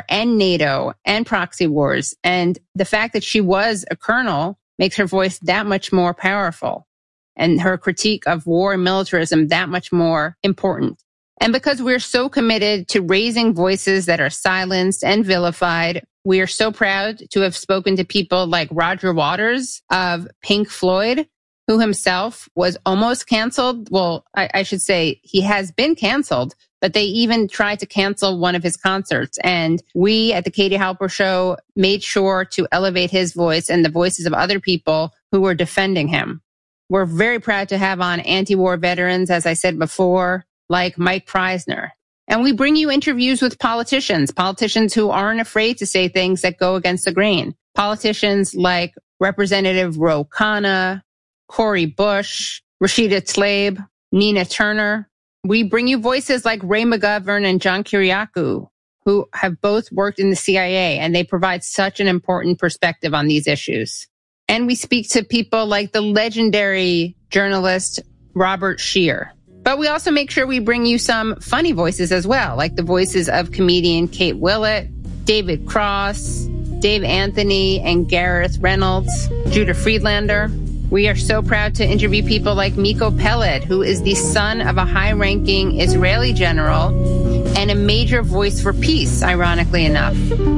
and NATO and proxy wars. And the fact that she was a colonel makes her voice that much more powerful, and her critique of war and militarism that much more important. And because we're so committed to raising voices that are silenced and vilified, we are so proud to have spoken to people like Roger Waters of Pink Floyd, who himself was almost canceled. Well, I should say he has been canceled, but they even tried to cancel one of his concerts. And we at the Katie Halper Show made sure to elevate his voice and the voices of other people who were defending him. We're very proud to have on anti-war veterans, as I said before, like Mike Preisner. And we bring you interviews with politicians who aren't afraid to say things that go against the grain. Politicians like Representative Ro Khanna, Cori Bush, Rashida Tlaib, Nina Turner. We bring you voices like Ray McGovern and John Kiriakou, who have both worked in the CIA, and they provide such an important perspective on these issues. And we speak to people like the legendary journalist Robert Scheer. But we also make sure we bring you some funny voices as well, like the voices of comedian Kate Willett, David Cross, Dave Anthony, and Gareth Reynolds, Judah Friedlander. We are so proud to interview people like Miko Peled, who is the son of a high-ranking Israeli general and a major voice for peace, ironically enough.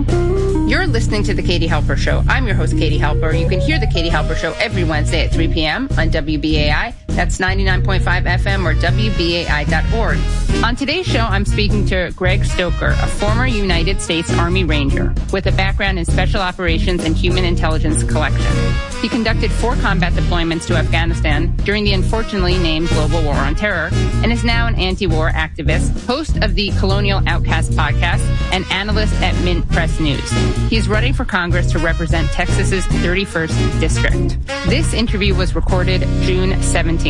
You're listening to The Katie Halper Show. I'm your host, Katie Halper. You can hear The Katie Halper Show every Wednesday at 3 p.m. on WBAI. That's 99.5 FM or WBAI.org. On today's show, I'm speaking to Greg Stoker, a former United States Army Ranger with a background in special operations and human intelligence collection. He conducted 4 combat deployments to Afghanistan during the unfortunately named Global War on Terror and is now an anti-war activist, host of the Colonial Outcast podcast, and analyst at Mint Press News. He's running for Congress to represent Texas's 31st district. This interview was recorded June 17th.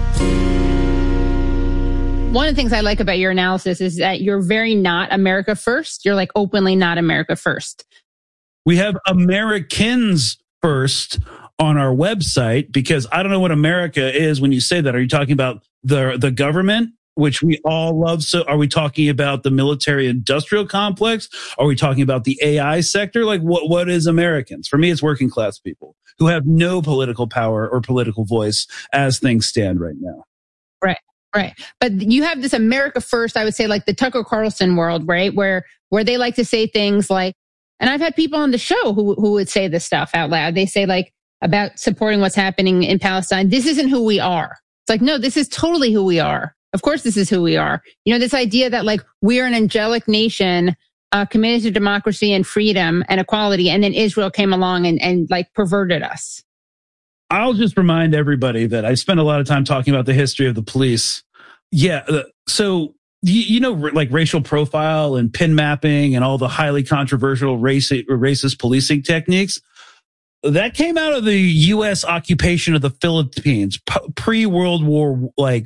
One of the things I like about your analysis is that you're very not America first. You're like openly not America first. We have Americans first on our website, because I don't know what America is when you say that. Are you talking about the government, which we all love? So are we talking about the military industrial complex? Are we talking about the AI sector? Like what is Americans? For me, it's working class people who have no political power or political voice as things stand right now. Right. But you have this America first, I would say, like the Tucker Carlson world, right? Where they like to say things like, and I've had people on the show who would say this stuff out loud. They say like about supporting what's happening in Palestine. This isn't who we are. It's like, no, this is totally who we are. Of course, this is who we are. You know, this idea that like we're an angelic nation, committed to democracy and freedom and equality. And then Israel came along and like perverted us. I'll just remind everybody that I spent a lot of time talking about the history of the police. Yeah. So, you know, like racial profile and pin mapping and all the highly controversial racist policing techniques that came out of the U.S. occupation of the Philippines pre-World War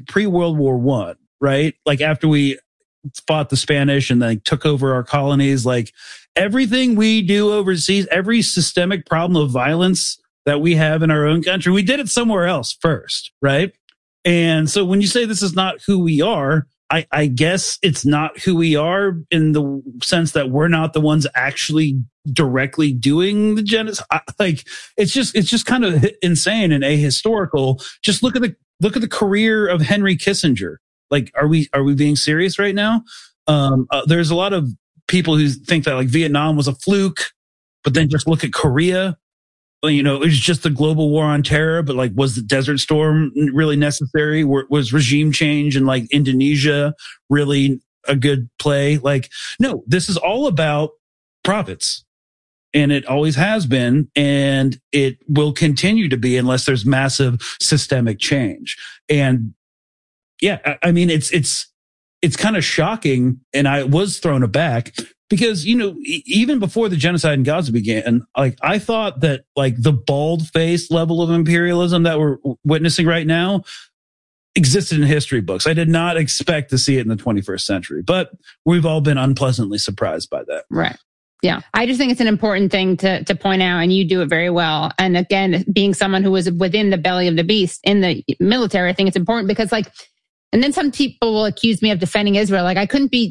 I, right? Like after we fought the Spanish and then took over our colonies, like everything we do overseas, every systemic problem of violence that we have in our own country, we did it somewhere else first, right? And so when you say this is not who we are, I guess it's not who we are in the sense that we're not the ones actually directly doing the genocide. Like it's just kind of insane and ahistorical. Just look at the career of Henry Kissinger. Like, are we being serious right now? There's a lot of people who think that like Vietnam was a fluke, but then just look at Korea. You know, it was just the global war on terror, but like, was the Desert Storm really necessary? Was regime change in like Indonesia really a good play? Like, no, this is all about profits. And it always has been, and it will continue to be unless there's massive systemic change. And yeah, I mean, it's kind of shocking. And I was thrown aback. Because, you know, even before the genocide in Gaza began, like I thought that like the bald face level of imperialism that we're witnessing right now existed in history books. I did not expect to see it in the 21st century, but we've all been unpleasantly surprised by that. Right. Yeah. I just think it's an important thing to point out, and you do it very well. And again, being someone who was within the belly of the beast in the military, I think it's important because like, and then some people will accuse me of defending Israel. Like I couldn't be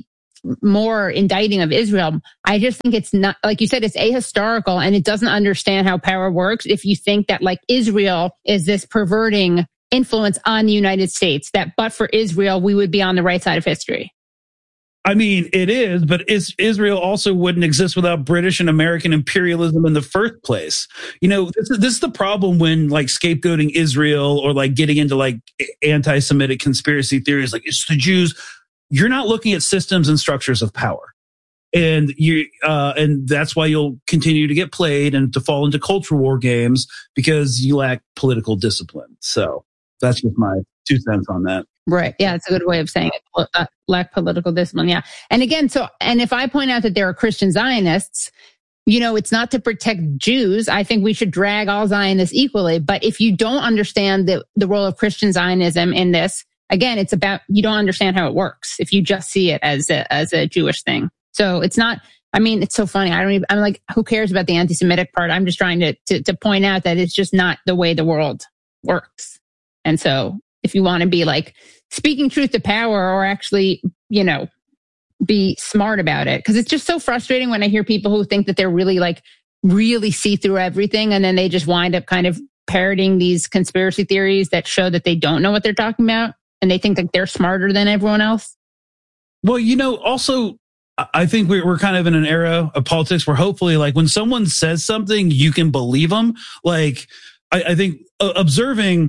more indicting of Israel. I just think it's not, like you said, it's ahistorical, and it doesn't understand how power works. If you think that like Israel is this perverting influence on the United States, that but for Israel, we would be on the right side of history. I mean, it is, but Israel also wouldn't exist without British and American imperialism in the first place. You know, this is the problem when like scapegoating Israel or like getting into like anti-Semitic conspiracy theories, like it's the Jews. You're not looking at systems and structures of power. And and that's why you'll continue to get played and to fall into culture war games, because you lack political discipline. So that's just my 2 cents on that. Right. Yeah, it's a good way of saying it. Lack political discipline. Yeah. And again, and if I point out that there are Christian Zionists, you know, it's not to protect Jews. I think we should drag all Zionists equally. But if you don't understand the role of Christian Zionism in this, again, it's about, you don't understand how it works if you just see it as a Jewish thing. So it's not, I mean, it's so funny. I'm like, who cares about the anti-Semitic part? I'm just trying to point out that it's just not the way the world works. And so if you want to be like speaking truth to power, or actually, you know, be smart about it. Because it's just so frustrating when I hear people who think that they're really see through everything, and then they just wind up kind of parroting these conspiracy theories that show that they don't know what they're talking about, and they think that they're smarter than everyone else. Well, you know, also, I think we're kind of in an era of politics where hopefully, like, when someone says something, you can believe them. Like, I think observing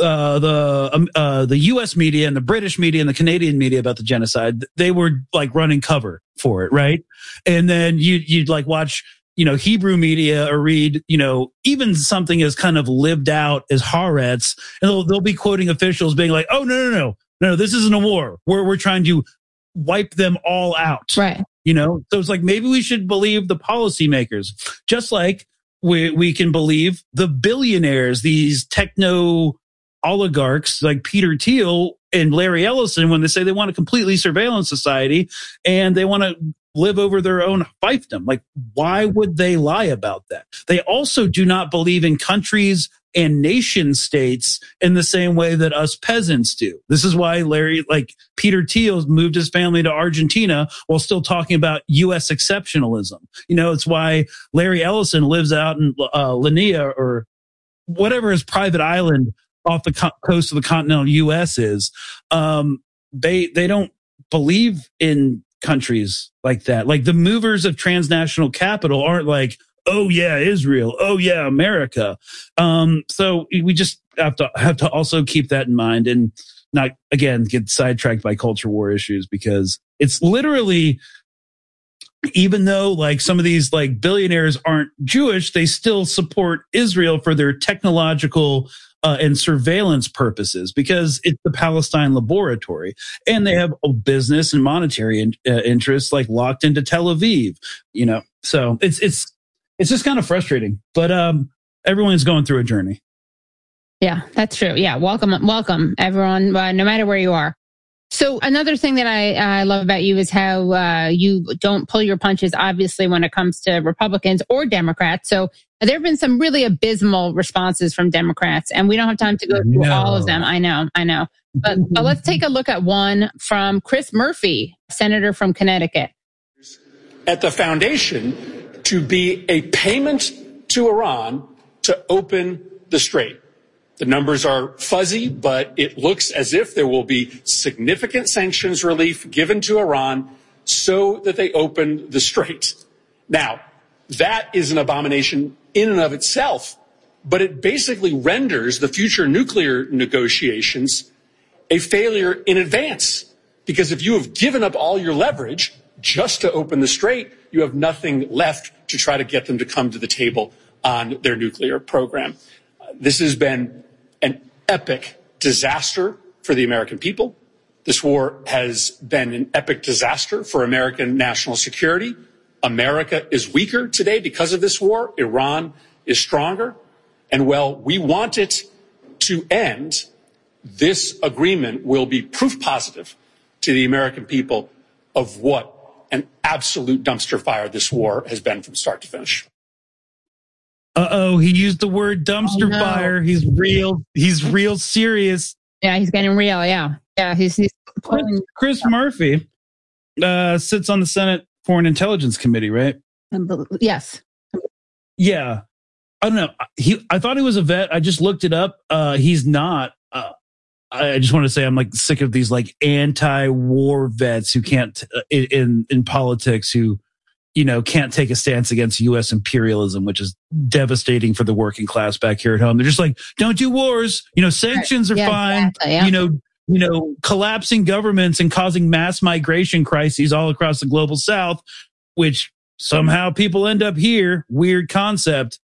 the U.S. media and the British media and the Canadian media about the genocide, they were like running cover for it, right? And then you'd like watch, you know, Hebrew media or read, you know, even something as kind of lived out as Haaretz, and they'll be quoting officials being like, "Oh no, this isn't a war. We're trying to wipe them all out," right? You know, so it's like maybe we should believe the policymakers, just like we can believe the billionaires, these techno oligarchs like Peter Thiel and Larry Ellison, when they say they want a completely surveillance society and they want to live over their own fiefdom. Like, why would they lie about that? They also do not believe in countries and nation states in the same way that us peasants do. This is why Peter Thiel moved his family to Argentina while still talking about U.S. exceptionalism. You know, it's why Larry Ellison lives out in Linnea or whatever his private island off the coast of the continental U.S. is. They don't believe in countries like that. Like, the movers of transnational capital aren't like, "Oh yeah, Israel. Oh yeah, America." So we just have to also keep that in mind and not, again, get sidetracked by culture war issues, because it's literally, even though like some of these like billionaires aren't Jewish, they still support Israel for their technological and surveillance purposes, because it's the Palestine laboratory, and they have a business and monetary interests like locked into Tel Aviv. You know, so it's just kind of frustrating. But everyone's going through a journey. Yeah, that's true. Yeah, welcome everyone, no matter where you are. So another thing that I love about you is how you don't pull your punches, obviously, when it comes to Republicans or Democrats. So there have been some really abysmal responses from Democrats, and we don't have time to go through all of them. I know. But let's take a look at one from Chris Murphy, senator from Connecticut. At the foundation to be a payment to Iran to open the strait. The numbers are fuzzy, but it looks as if there will be significant sanctions relief given to Iran so that they open the strait. Now, that is an abomination in and of itself, but it basically renders the future nuclear negotiations a failure in advance. Because if you have given up all your leverage just to open the strait, you have nothing left to try to get them to come to the table on their nuclear program. This has been an epic disaster for the American people. This war has been an epic disaster for American national security. America is weaker today because of this war. Iran is stronger. And while we want it to end, this agreement will be proof positive to the American people of what an absolute dumpster fire this war has been from start to finish. He used the word dumpster fire. He's real serious. Yeah, he's getting real. Yeah. He's Chris Murphy. Sits on the Senate Foreign Intelligence Committee, right? Yes. Yeah. I don't know. I thought he was a vet. I just looked it up. He's not. I just want to say I'm like sick of these like anti-war vets who can't in politics who, can't take a stance against U.S. imperialism, which is devastating for the working class back here at home. They're just like, don't do wars. Sanctions are fine. Exactly, yeah. Collapsing governments and causing mass migration crises all across the global South, which somehow people end up here. Weird concept.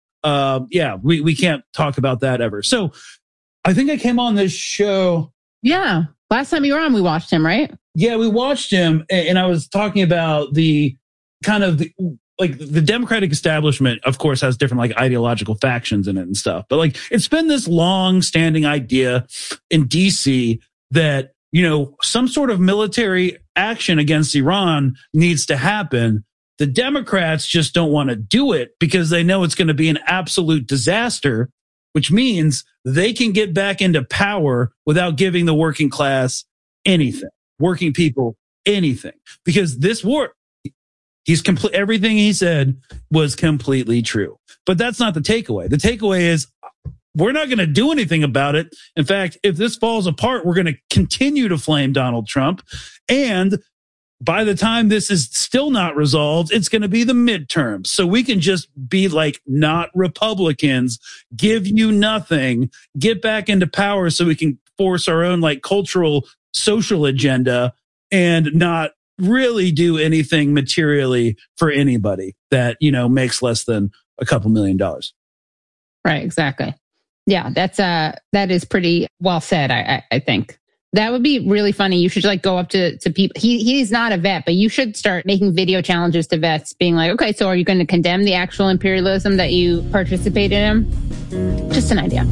We can't talk about that ever. So I think I came on this show. Yeah. Last time you were on, we watched him, right? Yeah, we watched him. And I was talking about the kind of the Democratic establishment, of course, has different like ideological factions in it and stuff. But like it's been this long standing idea in DC that, some sort of military action against Iran needs to happen. The Democrats just don't want to do it because they know it's going to be an absolute disaster, which means they can get back into power without giving the working class anything, working people anything. Because this war, everything he said was completely true. But that's not the takeaway. The takeaway is we're not going to do anything about it. In fact, if this falls apart, we're going to continue to flame Donald Trump. And by the time this is still not resolved, it's going to be the midterms. So we can just be like not Republicans, give you nothing, get back into power so we can force our own like cultural, social agenda and not really do anything materially for anybody that, makes less than a couple $1 million. Right. Exactly. Yeah. That is pretty well said. I think. That would be really funny. You should like go up to people. He's not a vet, but you should start making video challenges to vets being like, okay, so are you going to condemn the actual imperialism that you participated in? Just an idea.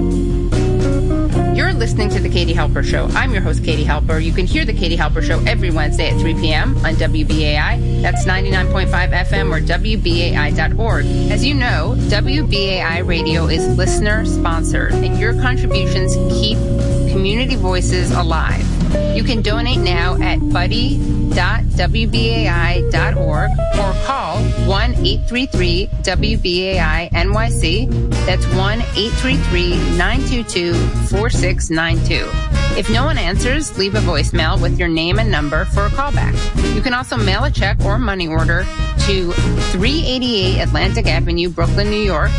You're listening to The Katie Halper Show. I'm your host, Katie Halper. You can hear The Katie Halper Show every Wednesday at 3 p.m. on WBAI. That's 99.5 FM or WBAI.org. As you know, WBAI Radio is listener-sponsored, and your contributions keep community voices alive. You can donate now at buddy.wbai.org or call 1-833-WBAI-NYC. That's 1-833-922-4692. If no one answers, leave a voicemail with your name and number for a callback. You can also mail a check or money order to 388 Atlantic Avenue, Brooklyn, New York,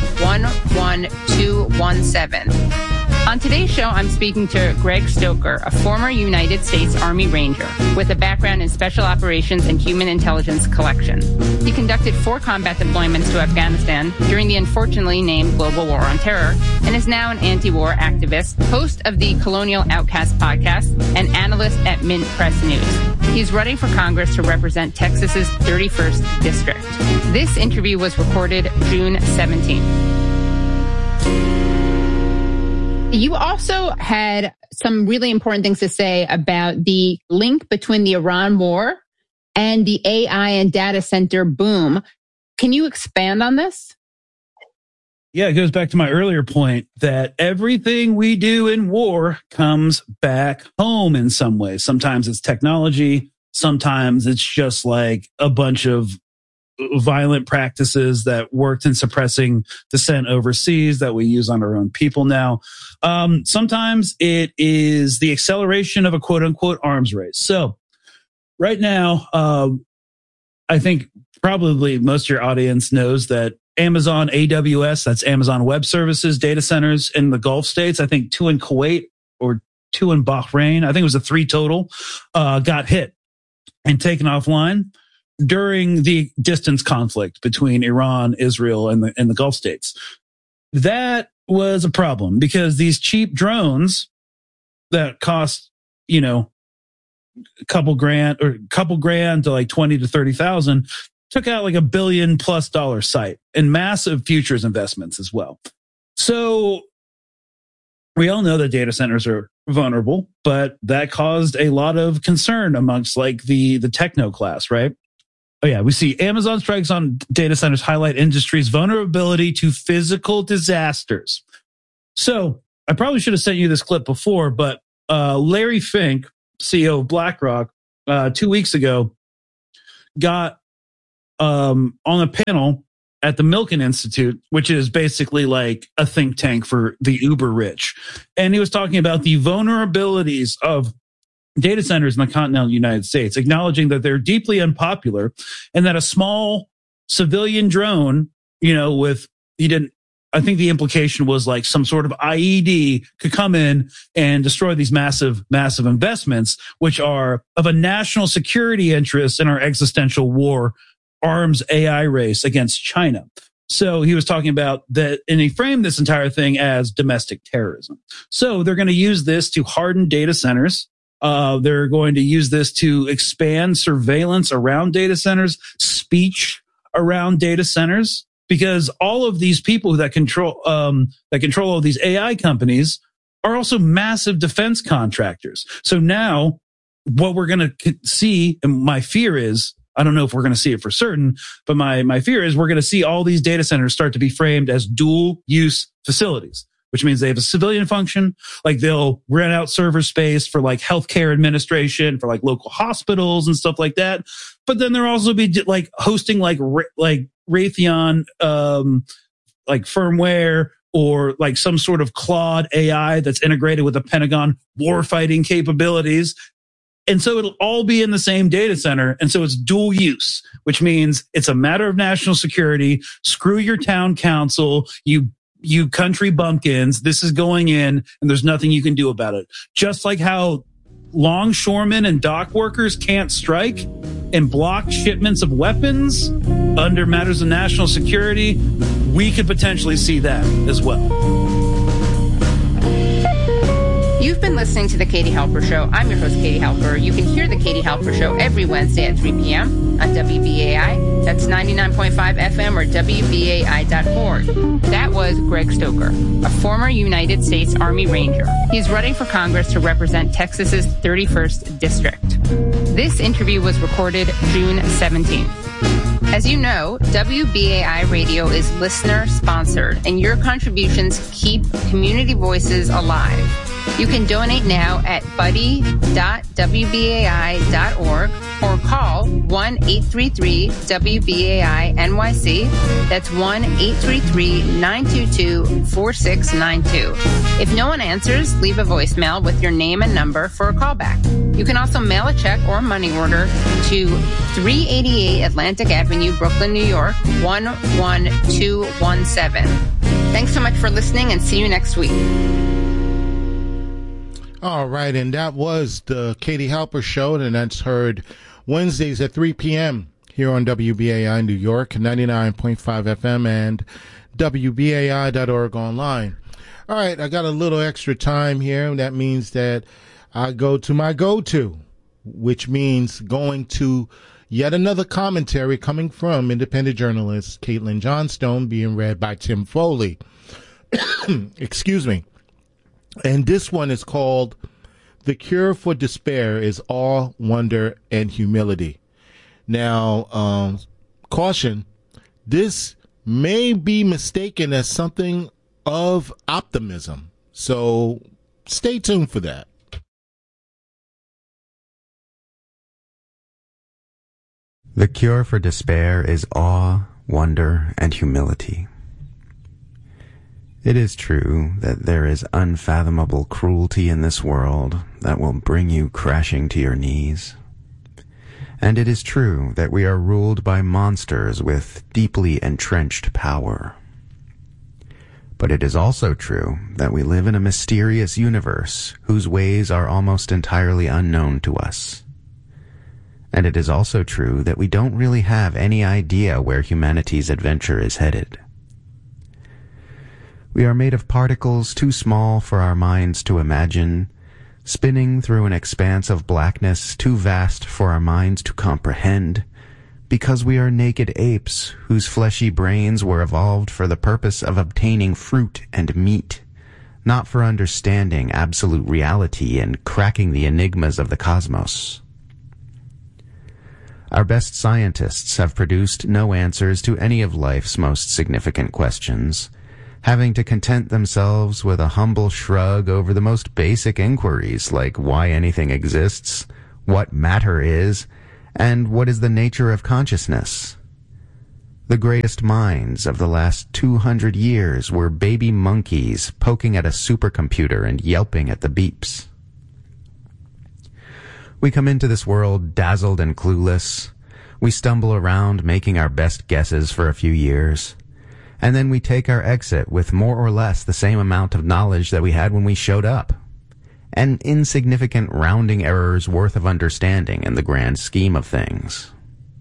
11217. On today's show, I'm speaking to Greg Stoker, a former United States Army Ranger with a background in special operations and human intelligence collection. He conducted 4 combat deployments to Afghanistan during the unfortunately named Global War on Terror and is now an anti-war activist, host of the Colonial Outcast podcast, and analyst at Mint Press News. He's running for Congress to represent Texas's 31st district. This interview was recorded June 17th. You also had some really important things to say about the link between the Iran war and the AI and data center boom. Can you expand on this? Yeah, it goes back to my earlier point that everything we do in war comes back home in some way. Sometimes it's technology. Sometimes it's just like a bunch of violent practices that worked in suppressing dissent overseas that we use on our own people now. Sometimes it is the acceleration of a quote unquote arms race. So right now, I think probably most of your audience knows that Amazon AWS, that's Amazon Web Services data centers in the Gulf states, I think 2 in Kuwait or 2 in Bahrain, I think it was 3 total, got hit and taken offline during the distance conflict between Iran, Israel, and the Gulf states. That was a problem because these cheap drones that cost, a couple grand to like 20 to 30,000 took out like $1 billion+ site and massive futures investments as well. So we all know that data centers are vulnerable, but that caused a lot of concern amongst like the techno class, right? Oh yeah, we see Amazon strikes on data centers highlight industry's vulnerability to physical disasters. So I probably should have sent you this clip before, but Larry Fink, CEO of BlackRock, 2 weeks ago got on a panel at the Milken Institute, which is basically like a think tank for the uber rich. And he was talking about the vulnerabilities of data centers in the continental United States, acknowledging that they're deeply unpopular and that a small civilian drone, I think the implication was like some sort of IED could come in and destroy these massive investments, which are of a national security interest in our existential war arms AI race against China. So he was talking about that, and he framed this entire thing as domestic terrorism. So they're going to use this to harden data centers. They're going to use this to expand surveillance around data centers, speech around data centers, because all of these people that control all these AI companies are also massive defense contractors. So now what we're going to see, and my fear is, I don't know if we're going to see it for certain, but my fear is we're going to see all these data centers start to be framed as dual use facilities, which means they have a civilian function. Like they'll rent out server space for like healthcare administration, for like local hospitals and stuff like that. But then they'll also be like hosting like Raytheon, like firmware, or like some sort of Claude AI that's integrated with the Pentagon warfighting capabilities. And so it'll all be in the same data center. And so it's dual use, which means it's a matter of national security. Screw your town council, you country bumpkins. This is going in and there's nothing you can do about it. Just like how longshoremen and dock workers can't strike and block shipments of weapons under matters of national security, we could potentially see that as well. You've been listening to The Katie Halper Show. I'm your host, Katie Halper. You can hear The Katie Halper Show every Wednesday at 3 p.m. on WBAI. That's 99.5 FM or WBAI.org. That was Greg Stoker, a former United States Army Ranger. He's running for Congress to represent Texas's 31st District. This interview was recorded June 17th. As you know, WBAI Radio is listener-sponsored, and your contributions keep community voices alive. You can donate now at buddy.wbai.org or call 1-833-WBAI-NYC. That's 1-833-922-4692. If no one answers, leave a voicemail with your name and number for a callback. You can also mail a check or money order to 388 Atlantic Avenue, Brooklyn, New York, 11217. Thanks so much for listening, and see you next week. All right, and that was the Katie Halper Show, and that's heard Wednesdays at 3 p.m. here on WBAI New York, 99.5 FM, and WBAI.org online. All right, I got a little extra time here, and that means that I go to my go-to, which means going to yet another commentary coming from independent journalist Caitlin Johnstone, being read by Tim Foley. Excuse me. And this one is called The Cure for Despair is Awe, Wonder, and Humility. Now, caution, this may be mistaken as something of optimism. So stay tuned for that. The cure for despair is awe, wonder, and humility. It is true that there is unfathomable cruelty in this world that will bring you crashing to your knees. And it is true that we are ruled by monsters with deeply entrenched power. But it is also true that we live in a mysterious universe whose ways are almost entirely unknown to us. And it is also true that we don't really have any idea where humanity's adventure is headed. We are made of particles too small for our minds to imagine, spinning through an expanse of blackness too vast for our minds to comprehend, because we are naked apes whose fleshy brains were evolved for the purpose of obtaining fruit and meat, not for understanding absolute reality and cracking the enigmas of the cosmos. Our best scientists have produced no answers to any of life's most significant questions, having to content themselves with a humble shrug over the most basic inquiries like why anything exists, what matter is, And what is the nature of consciousness? The greatest minds of the last 200 years were baby monkeys poking at a supercomputer and yelping at the beeps. We come into this world dazzled and clueless. We stumble around making our best guesses for a few years. And then we take our exit with more or less the same amount of knowledge that we had when we showed up. An insignificant rounding error's worth of understanding in the grand scheme of things.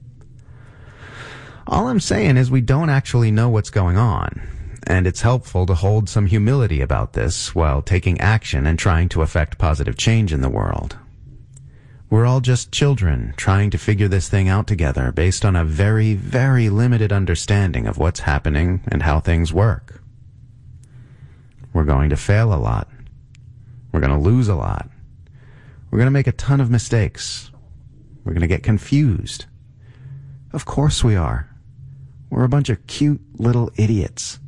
All I'm saying is we don't actually know what's going on, and it's helpful to hold some humility about this while taking action and trying to affect positive change in the world. We're all just children trying to figure this thing out together based on a very, very limited understanding of what's happening and how things work. We're going to fail a lot. We're going to lose a lot. We're going to make a ton of mistakes. We're going to get confused. Of course we are. We're a bunch of cute little idiots.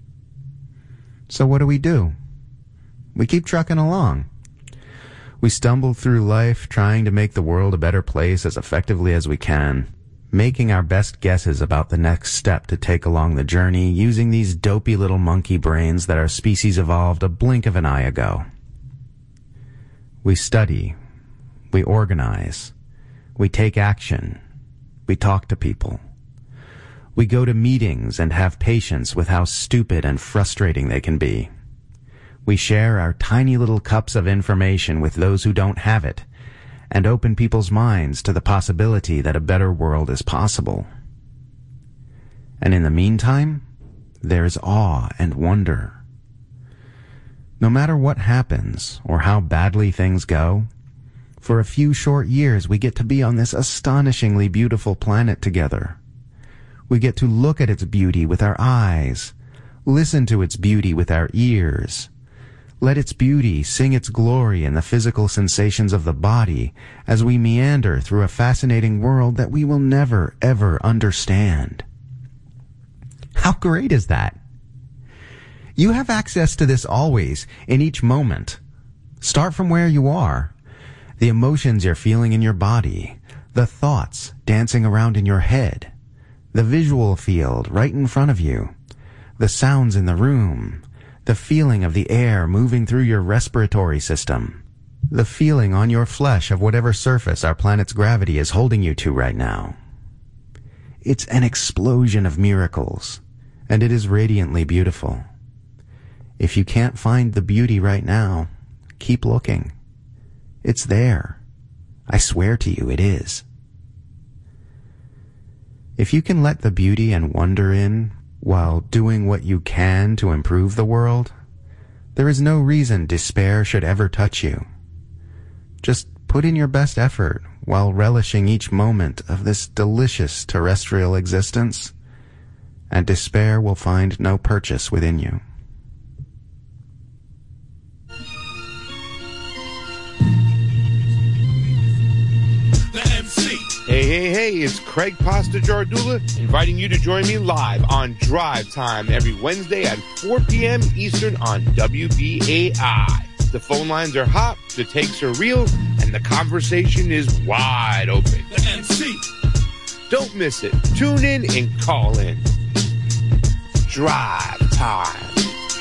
So what do? We keep trucking along. We stumble through life trying to make the world a better place as effectively as we can, making our best guesses about the next step to take along the journey using these dopey little monkey brains that our species evolved a blink of an eye ago. We study, we organize, we take action, we talk to people. We go to meetings and have patience with how stupid and frustrating they can be. We share our tiny little cups of information with those who don't have it, and open people's minds to the possibility that a better world is possible. And in the meantime, there's awe and wonder. No matter what happens or how badly things go, for a few short years we get to be on this astonishingly beautiful planet together. We get to look at its beauty with our eyes, listen to its beauty with our ears, let its beauty sing its glory in the physical sensations of the body as we meander through a fascinating world that we will never, ever understand. How great is that? You have access to this always, in each moment. Start from where you are. The emotions you're feeling in your body, the thoughts dancing around in your head, the visual field right in front of you, the sounds in the room, the feeling of the air moving through your respiratory system, the feeling on your flesh of whatever surface our planet's gravity is holding you to right now. It's an explosion of miracles, and it is radiantly beautiful. If you can't find the beauty right now, keep looking. It's there. I swear to you, it is. If you can let the beauty and wonder in while doing what you can to improve the world, there is no reason despair should ever touch you. Just put in your best effort while relishing each moment of this delicious terrestrial existence, and despair will find no purchase within you. Hey, it's Craig Pasta Jardula inviting you to join me live on Drive Time every Wednesday at 4 p.m. Eastern on WBAI. The phone lines are hot, the takes are real, and the conversation is wide open. The MC. Don't miss it. Tune in and call in. Drive Time.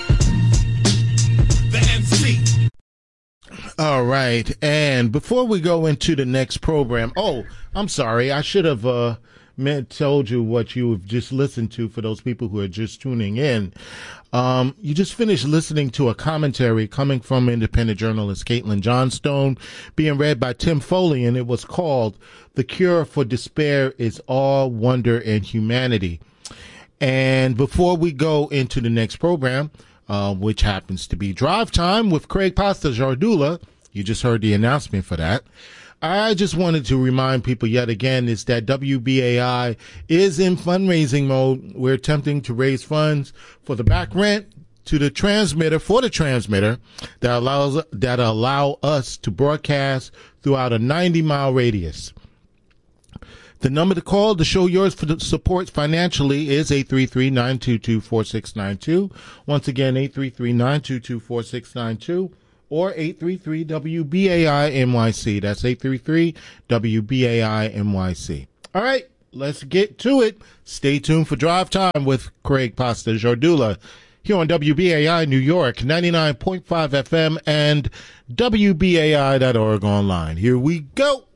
The MC. All right, and before we go into the next program, I'm sorry, I should have told you what you have just listened to for those people who are just tuning in. You just finished listening to a commentary coming from independent journalist Caitlin Johnstone, being read by Tim Foley, and it was called "The Cure for Despair is All Wonder and Humanity." And before we go into the next program, which happens to be Drive Time with Craig Pasta Jardula, you just heard the announcement for that. I just wanted to remind people yet again is that WBAI is in fundraising mode. We're attempting to raise funds for the back rent to the transmitter, that allow us to broadcast throughout a 90-mile radius. The number to call to show yours for the support financially is 833-922-4692. Once again, 833-922-4692. or 833-WBAI-NYC. That's 833-WBAI-NYC. All right, let's get to it. Stay tuned for Drive Time with Craig Pasta-Jardula here on WBAI New York, 99.5 FM and WBAI.org online. Here we go.